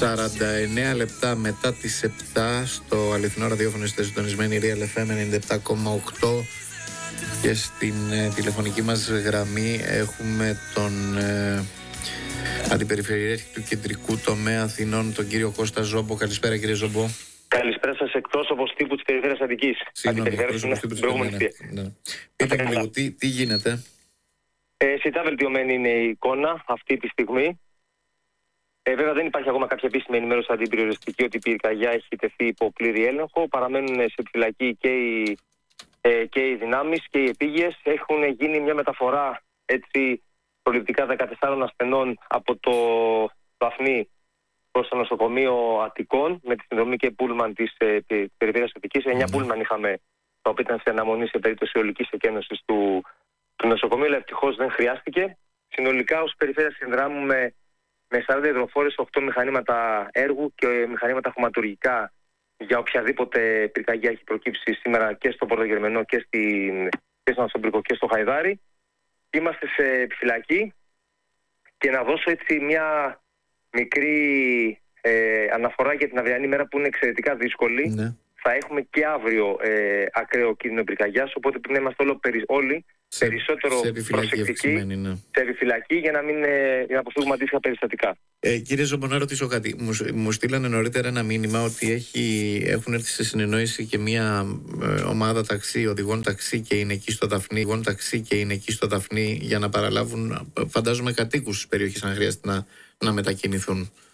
49 λεπτά μετά τις 7 στο αληθινό ραδιόφωνο, είστε συντονισμένοι Real FM 97,8 και στην τηλεφωνική μας γραμμή έχουμε τον αντιπεριφερειάρχη του κεντρικού τομέα Αθηνών, τον κύριο Κώστα Ζόμπο. Καλησπέρα, κύριε Ζόμπο. Καλησπέρα σας, εκπρόσωπος τύπου της Περιφέρειας Αττικής. Συγγνώμη, εκπρόσωπος τύπου της Περιφέρειας. Πείτε μου λίγο, τι γίνεται. Αισθητά βελτιωμένη είναι η εικόνα αυτή τη στιγμή. Βέβαια δεν υπάρχει ακόμα κάποια επίσημη ενημέρωση αντιπεριοριστική ότι η πυρκαγιά έχει τεθεί υπό πλήρη έλεγχο. Παραμένουν σε επιφυλακή και οι δυνάμεις και οι επίγειες. Έχουν γίνει μια μεταφορά έτσι προληπτικά 14 ασθενών από το Δαφνί προς το νοσοκομείο Αττικών με τη συνδρομή και πούλμαν της Περιφέρειας Αττικής. 9 πούλμαν είχαμε, τα οποία ήταν σε αναμονή σε περίπτωση ολικής εκένωσης του νοσοκομείου, αλλά ευτυχώς δεν χρειάστηκε. Συνολικά ως Περιφέρεια συνδράμουμε με 40 υδροφόρες, 8 μηχανήματα έργου και μηχανήματα χωματουργικά για οποιαδήποτε πυρκαγιά έχει προκύψει σήμερα και στο Πρωτογερμενό και στον Αστομπρικό και στο Χαϊδάρι. Είμαστε σε επιφυλακή και να δώσω έτσι μια μικρή αναφορά για την αυριανή μέρα που είναι εξαιρετικά δύσκολη. Ναι. Θα έχουμε και αύριο ακραίο κίνδυνο πυρκαγιάς, οπότε πρέπει να είμαστε όλοι περισσότερο προσεκτικοί, σε επιφυλακή για να αποφύγουμε αντίστοιχα περιστατικά. Κύριε Ζόμπο, να ρωτήσω κάτι. Μου στείλανε νωρίτερα ένα μήνυμα ότι έχουν έρθει σε συνεννόηση και μια ομάδα ταξί, οδηγών ταξί και είναι εκεί στο Δαφνί, για να παραλάβουν, φαντάζομαι, κατοίκους της περιοχής αν χρειάζεται να μετακινηθούν.